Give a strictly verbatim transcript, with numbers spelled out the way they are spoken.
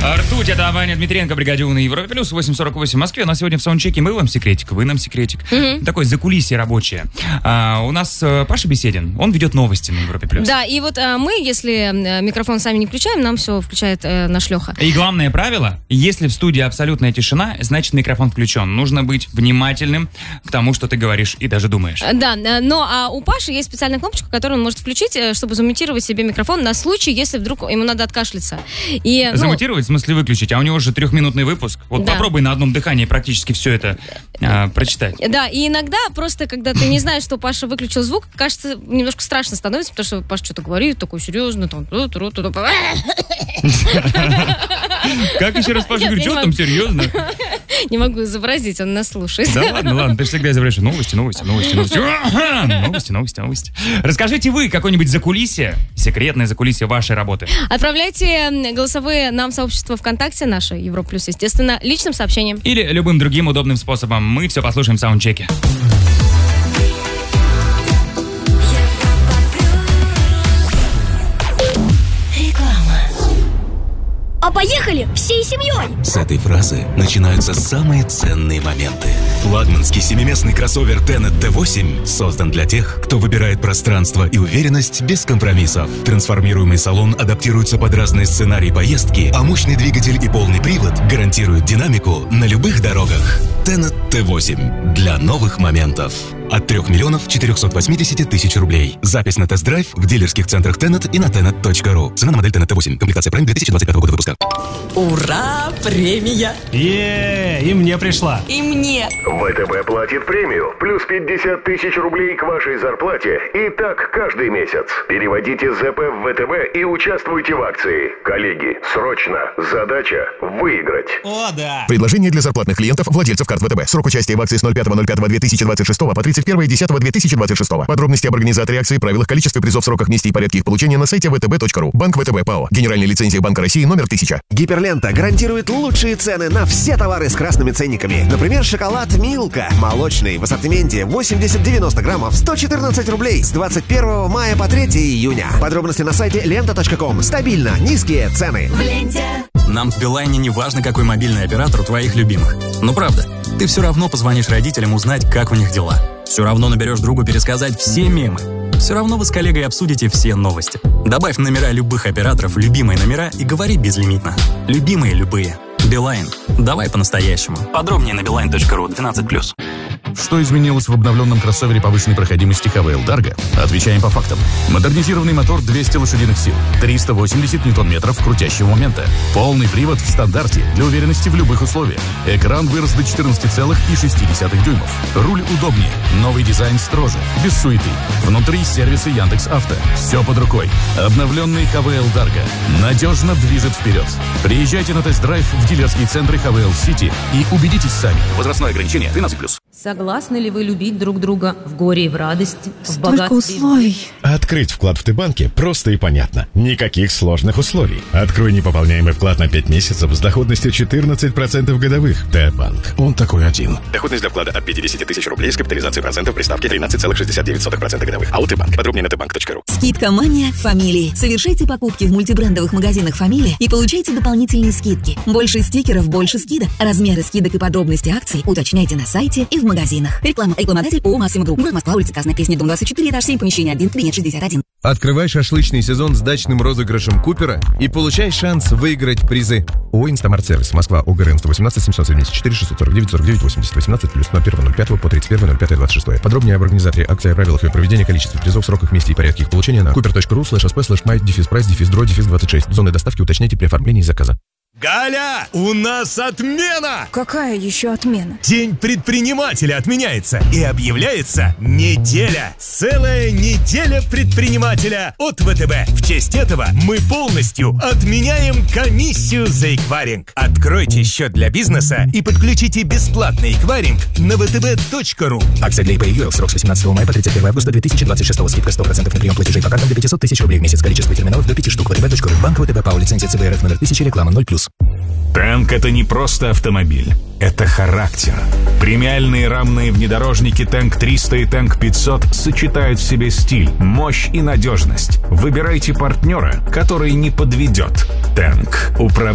Ртуть, это Ваня Дмитриенко, бригадир на Европе плюс восемь сорок восемь в Москве. У нас сегодня в саундчеке мы вам секретик, вы нам секретик. Mm-hmm. Такое закулисье рабочее. А, у нас а, Паша Беседин, он ведет новости на Европе плюс. Да, и вот а, мы, если микрофон сами не включаем, нам все включает а, наш Леха. И главное правило, если в студии абсолютная тишина, значит микрофон включен. Нужно быть внимательным к тому, что ты говоришь и даже думаешь. Да, но а у Паши есть специальная кнопочка, которую он может включить, чтобы замутировать себе микрофон на случай, если вдруг ему надо откашляться. И, ну, замутировать, в смысле выключить, а у него же трехминутный выпуск. Вот да. Попробуй на одном дыхании практически все это а, прочитать. Да, и иногда просто, когда ты не знаешь, что Паша выключил звук, кажется, немножко страшно становится, потому что Паша что-то говорит, такой серьезный, там... Как еще раз Паша говорит, что там серьезно? Не могу изобразить, он нас слушает. Да ладно, ладно, ты же всегда изображаешь новости, новости, новости, новости. Новости, новости, новости. Расскажите вы какое-нибудь закулисье, секретное закулисье вашей работы. Отправляйте голосовые нам в сообщество ВКонтакте наше, Европа Плюс, естественно, личным сообщением. Или любым другим удобным способом. Мы все послушаем в саундчеке. А поехали всей семьей! С этой фразы начинаются самые ценные моменты. Флагманский семиместный кроссовер Tenet ти восемь создан для тех, кто выбирает пространство и уверенность без компромиссов. Трансформируемый салон адаптируется под разные сценарии поездки, а мощный двигатель и полный привод гарантируют динамику на любых дорогах. Tenet ти восемь для новых моментов. От трех миллионов четырехсот восьмидесяти тысяч рублей. Запись на тест-драйв в дилерских центрах Tenet и на tenet точка ру. Цена на модель Tenet ти восемь. Комплектация Prime две тысячи двадцать пятого года выпуска. Ура! Премия! Е, и мне пришла. И мне! ВТБ платит премию. Плюс пятьдесят тысяч рублей к вашей зарплате. И так каждый месяц. Переводите ЗП в ВТБ и участвуйте в акции. Коллеги, срочно. Задача выиграть. О, да! Предложение для зарплатных клиентов, владельцев карт ВТБ. Срок участия в акции с ноль пятого ноль пятого две тысячи двадцать шестого по тридцать первое десятого две тысячи двадцать шестого. Подробности об организаторе акции, правилах, количестве призов, сроках, месте и порядке их получения на сайте вэ тэ бэ точка ру. Банк ВТБ ПАО. Генеральная лицензия Банка России номер тысяча. Гиперлента гарантирует лучшие цены на все товары с красными ценниками. Например, шоколад Милка. Молочный в ассортименте восемьдесят девяносто граммов, сто четырнадцать рублей с двадцать первого мая по третьего июня. Подробности на сайте лента точка ком. Стабильно низкие цены. В ленте. Нам в Билайне не важно, какой мобильный оператор у твоих любимых. Ну правда, ты все равно позвонишь родителям узнать, как у них дела. Все равно наберешь другу пересказать все мемы. Все равно вы с коллегой обсудите все новости. Добавь номера любых операторов, любимые номера и говори безлимитно. Любимые любые. Билайн. Давай по-настоящему. Подробнее на билайн точка ру двенадцать плюс. Что изменилось в обновленном кроссовере повышенной проходимости эйч ви эл Dargo? Отвечаем по фактам. Модернизированный мотор двести лошадиных сил, триста восемьдесят ньютон-метров крутящего момента, полный привод в стандарте для уверенности в любых условиях. Экран вырос до четырнадцать целых шесть десятых дюймов. Руль удобнее, новый дизайн строже, без суеты. Внутри сервисы Яндекс.Авто. Все под рукой. Обновленный эйч ви эл Dargo надежно движет вперед. Приезжайте на тест-драйв в дилерские центры эйч ви эл City и убедитесь сами. Возрастное ограничение тринадцать плюс. Согласны ли вы любить друг друга в горе и в радости, в Столько богатстве? условий. Открыть вклад в Т-банке просто и понятно. Никаких сложных условий. Открой непополняемый вклад на пять месяцев с доходностью четырнадцать процентов годовых. Т-банк. Он такой один. Доходность для вклада от пятьдесят тысяч рублей с капитализацией процентов при ставке тринадцать целых шестьдесят девять сотых процента годовых. А у Т-банк. Подробнее на тэ банк точка ру. Скидка «Мания» Фамилии. Совершайте покупки в мультибрендовых магазинах «Фамилия» и получайте дополнительные скидки. Больше стикеров, больше скидок. Размеры скидок и подробности акций уточняйте на сайте и в магазинах. Реклама. Рекламодатель ООО «Максима Групп». Город Москва, улица Красная Пресня, дом двадцать четыре, этаж семь, помещение один, кабинет шестьдесят один. Открывай шашлычный сезон с дачным розыгрышем Купера и получай шанс выиграть призы. ООО «Инстамарт-сервис». Москва. ОГРН сто восемнадцать семьсот семьдесят четыре шестьсот сорок девять сорок девять восемьдесят восемнадцать плюс ноль первого ноль пятого по тридцать первого ноль пятого двадцать шестого. Подробнее об организаторе акции, о правилах ее проведения, количестве призов, сроках, месте и порядке их получения на купер точка ру слэш эс пэ слэш май дефис прайс дефис дро дефис двадцать шесть. Зоны доставки уточняйте при оформлении заказа. Галя, у нас отмена! Какая еще отмена? День предпринимателя отменяется и объявляется неделя. Целая неделя предпринимателя от ВТБ. В честь этого мы полностью отменяем комиссию за эквайринг. Откройте счет для бизнеса и подключите бесплатный эквайринг на вэ тэ бэ точка ру. Акция для ай пи ю эл. Срок с восемнадцатого мая по тридцать первого августа две тысячи двадцать шестого. Скидка сто процентов на прием платежей по картам до пятьсот тысяч рублей в месяц. Количество терминалов до пяти штук. вэ тэ бэ точка ру. Банк ВТБ ПАО. Лицензия цэ бэ эр эф номер тысяча. Реклама ноль плюс. Тэнк — это не просто автомобиль, это характер. Премиальные рамные внедорожники Тэнк триста и Тэнк пятьсот сочетают в себе стиль, мощь и надежность. Выбирайте партнера, который не подведет. Тэнк.